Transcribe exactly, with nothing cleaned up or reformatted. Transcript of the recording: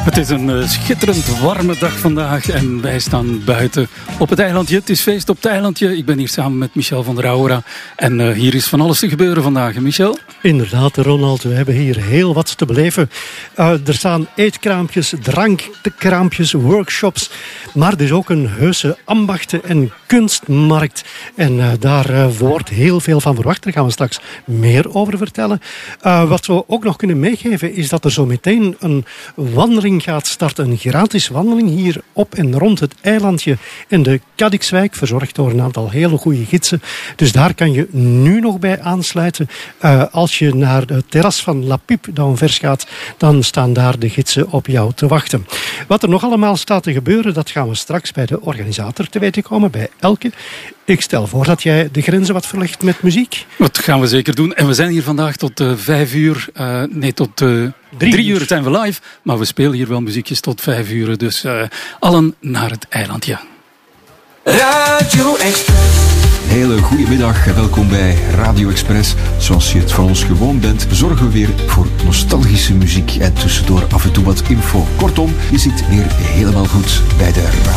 Het is een uh, schitterend warme dag vandaag en wij staan buiten op het eilandje. Het is feest op het eilandje. Ik ben hier samen met Michel van der Aura. En uh, hier is van alles te gebeuren vandaag, hè, Michel? Inderdaad, Ronald. We hebben hier heel wat te beleven. Uh, er staan eetkraampjes, drankkraampjes, workshops. Maar er is ook een heuse ambachten- en kunstmarkt. En uh, daar uh, wordt heel veel van verwacht. Daar gaan we straks meer over vertellen. Uh, wat we ook nog kunnen meegeven is dat er zo meteen een wandeling gaat starten. Een gratis wandeling hier op en rond het eilandje in de Cadixwijk, verzorgd door een aantal hele goede gidsen. Dus daar kan je nu nog bij aansluiten. Uh, als je naar het terras van La Pipe d'Anvers gaat, dan staan daar de gidsen op jou te wachten. Wat er nog allemaal staat te gebeuren, dat gaan we straks bij de organisator te weten komen, bij Elke. Ik stel voor dat jij de grenzen wat verlegt met muziek. Dat gaan we zeker doen. En we zijn hier vandaag tot uh, vijf uur. Uh, nee, tot uh, drie, drie uur zijn we live. Maar we spelen hier wel muziekjes tot vijf uur. Dus uh, allen naar het eilandje. Radio Express. Hele goede middag en welkom bij Radio Express. Zoals je het van ons gewoon bent, zorgen we weer voor nostalgische muziek en tussendoor af en toe wat info. Kortom, je zit weer helemaal goed bij de radio.